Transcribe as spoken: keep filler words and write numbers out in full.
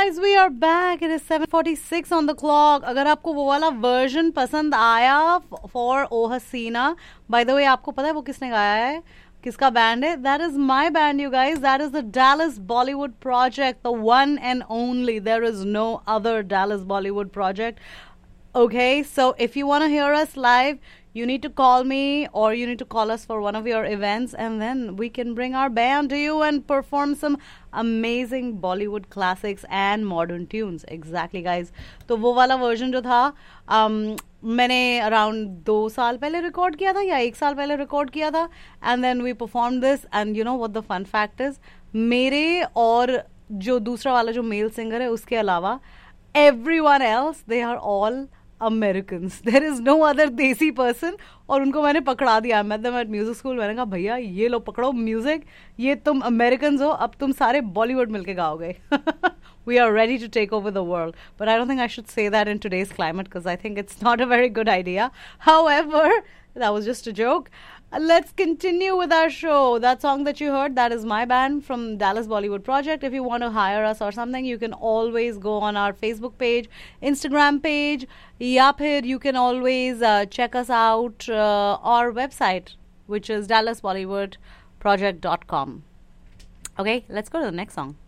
guys, we are back. It is seven forty-six on the clock. अगर आपको वो वाला version पसंद आया for O Hasina, by the way, आपको पता है वो किसने गाया है? किसका band है? That is my band, you guys. That is the Dallas Bollywood Project, the one and only. There is no other Dallas Bollywood Project. Okay, so if you want to hear us live, you need to call me or you need to call us for one of your events, and then we can bring our band to you and perform some amazing Bollywood classics and modern tunes. Exactly, guys. तो वो वाला version जो था um, मैंने around दो साल पहले record किया था या एक साल पहले record किया था, and then we performed this. And you know what the fun fact is? मेरे और जो दूसरा वाला जो male singer है उसके अलावा everyone else, they are all Americans. There is no other देसी person. और उनको मैंने पकड़ा दिया. I met them at music school. मैंने कहा भैया ये लो पकड़ो music, ये तुम Americans हो, अब तुम सारे Bollywood मिलके गाओगे. We are ready to take over the world. But I don't think I should say that in today's climate because I think it's not a very good idea. However, that was just a joke. Uh, let's continue with our show. That song that you heard, that is my band from Dallas Bollywood Project. If you want to hire us or something, you can always go on our Facebook page, Instagram page, ya phir you can always uh, check us out uh, our website, which is dallas bollywood project dot com. Okay, let's go to the next song.